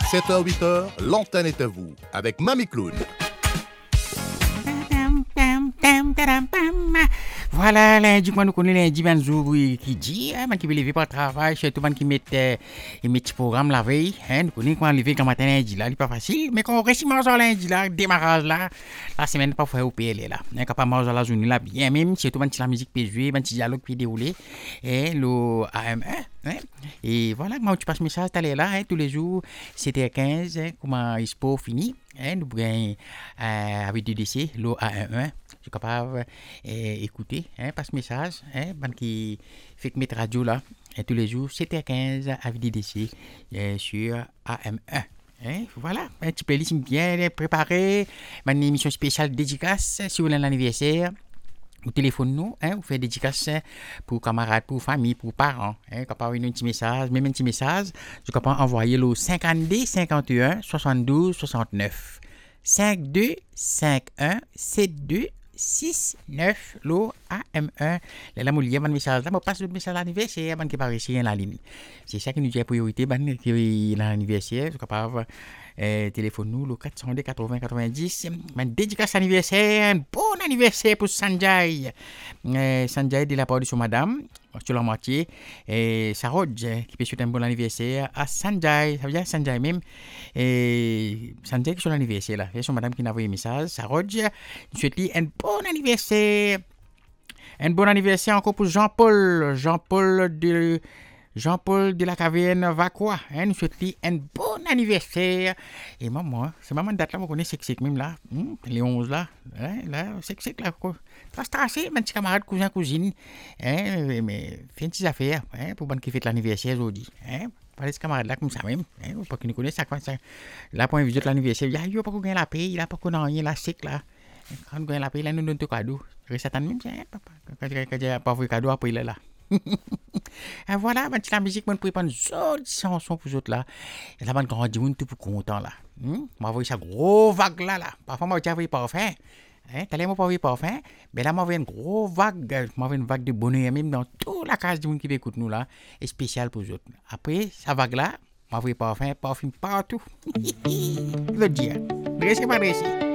7h, 8h, l'antenne est à vous avec Mamie Clown. Voilà, lundi, moi, nous connaissons lundi, ben, jour qui dit, hein, qui veut lever par travail, surtout, ben, qui met un petit programme la veille, hein, nous connaissons quand lever quand matin lundi, là, il n'est pas facile, mais quand on réussit à lundi, là, démarrage, là, la semaine, parfois, au PL, là, hein, quand pas manger la journée, là, bien, même, surtout, ben, si la musique peut jouer, ben, si dialogue peut dérouler, et le AM1, hein, et voilà, moi, tu passes message, t'allais là, hein, tous les jours, c'était 15, hein, comment il se peut finir, hein, nous prenons, avec du décès, le AM1, je suis capable d'écouter, hein, passe message, hein, qui fait que mettre radio là, et tous les jours, 7h15 avec des décès sur AM1. Hein, voilà, un petit playlist bien préparé, une émission spéciale dédicace si vous voulez l'anniversaire. Vous téléphonez nous, hein, vous faites dédicace pour camarades, pour famille, pour parents. Hein, quand vous avez un petit message, même un petit message, je peux envoyer le 52 51 72 69. 52 51 72 6 9 lo AM1 la moulier ban message là passe le message d'anniversaire ban qui paraît ici en ligne. C'est ça qui nous dit priorité ban qui l'anniversaire capable téléphone nous le 402 80 90 ban dédicace anniversaire bon anniversaire pour Sanjay Sanjay de la part de son madame sur la moitié et Saroj qui peut souhaiter un bon anniversaire à Sanjay, ça veut dire Sanjay même et Sanjay qui sur l'anniversaire là et son madame qui n'a envoyé un message Saroj souhaite un bon anniversaire encore pour Jean-Paul de la Caverne Vacqua, hein, nous souhaitons un bon anniversaire. Et maman, c'est maman date là, vous connaissez c'est même là, les 11 là, hein, là, c'est là, quoi. Tracé, mes petits camarades, cousins, cousines, hein, mais fait une petite affaire, hein, pour qui fête l'anniversaire aujourd'hui, hein. Pas les camarades là comme ça même, hein, pas qu'ils nous connaissent ça, quoi, ça. Là, pour un visite l'anniversaire, il y a pas qu'on gagne la paix, il a pas qu'on a rien, là, c'est là. Quand on gagne la paix, là, nous donne tout cadeau. Récemment même, tiens, papa, quand j'ai pas vu cadeau, après il est là. Et voilà, ben, la musique, on peut prendre une autre chanson pour vous autres là. Et là, ben, quand on dit, on est tout content là. Moi, vous voyez ça gros vague là. Parfois, moi, j'ai parfum. Hein, t'as l'air, moi, pas parfum. Mais là, moi, j'ai une grosse vague. Moi, j'ai une vague de bonheur, même dans toute la case du monde qui écoute nous là. Et spécial pour vous autres. Après, sa vague là, moi, j'ai parfum partout. Je veux dire, dressez pas dressez.